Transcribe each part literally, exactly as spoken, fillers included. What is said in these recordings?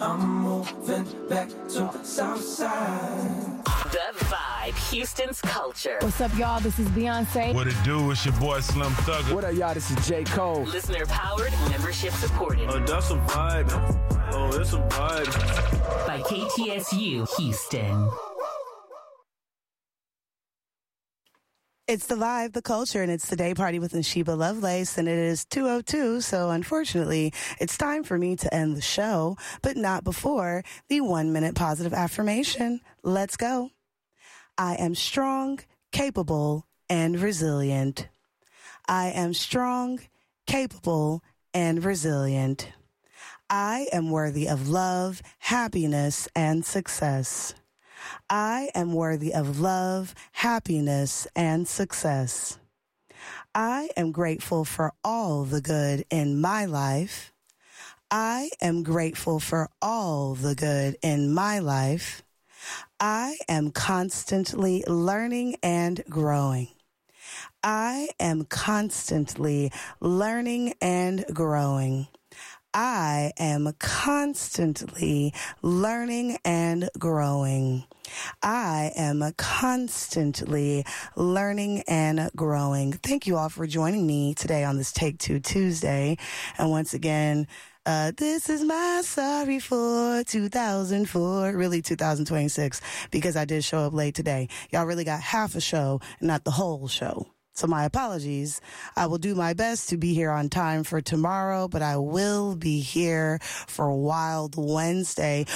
I'm moving back to Southside. The Vibe, Houston's culture. What's up, y'all? This is Beyonce. What it do? It's your boy Slim Thugger. What up, y'all? This is J. Cole. Listener powered, membership supported. Oh, that's a vibe. Oh, it's a vibe. By K T S U Houston. It's the vibe, the culture, and it's the day party with Nsheba Lovelace, and it is two oh two, so unfortunately, it's time for me to end the show, but not before the one-minute positive affirmation. Let's go. I am strong, capable, and resilient. I am strong, capable, and resilient. I am worthy of love, happiness, and success. I am worthy of love, happiness, and success. I am grateful for all the good in my life. I am grateful for all the good in my life. I am constantly learning and growing. I am constantly learning and growing. I am constantly learning and growing. I am constantly learning and growing. Thank you all for joining me today on this Take Two Tuesday. And once again, uh, this is my sorry for two thousand four, really two thousand twenty-six, because I did show up late today. Y'all really got half a show, not the whole show. So my apologies. I will do my best to be here on time for tomorrow, but I will be here for Wild Wednesday.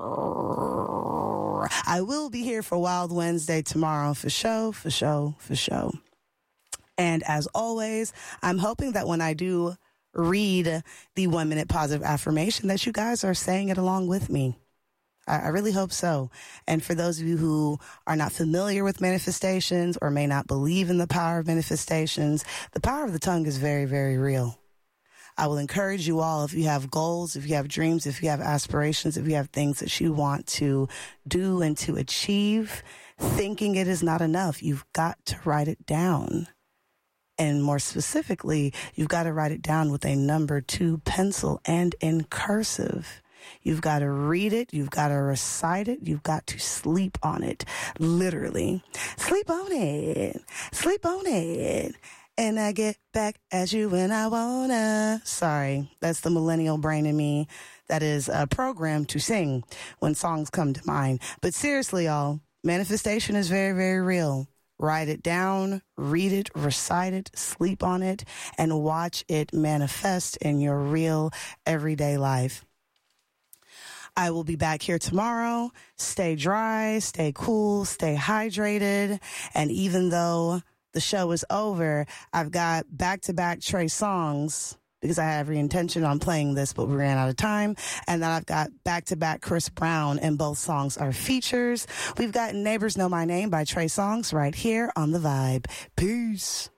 I will be here for Wild Wednesday tomorrow for show, for show, for show. And as always, I'm hoping that when I do read the one minute positive affirmation that you guys are saying it along with me. I really hope so. And for those of you who are not familiar with manifestations or may not believe in the power of manifestations, the power of the tongue is very, very real. I will encourage you all, if you have goals, if you have dreams, if you have aspirations, if you have things that you want to do and to achieve, thinking it is not enough. You've got to write it down. And more specifically, you've got to write it down with a number two pencil and in cursive. You've got to read it. You've got to recite it. You've got to sleep on it. Literally. Sleep on it. Sleep on it. And I get back at you when I wanna. Sorry, that's the millennial brain in me that is uh, programmed to sing when songs come to mind. But seriously, y'all, manifestation is very, very real. Write it down, read it, recite it, sleep on it, and watch it manifest in your real everyday life. I will be back here tomorrow. Stay dry, stay cool, stay hydrated. And even though the show is over, I've got back-to-back Trey songs because I had every intention on playing this, but we ran out of time. And then I've got back-to-back Chris Brown, and both songs are features. We've got Neighbors Know My Name by Trey Songz right here on The Vibe. Peace.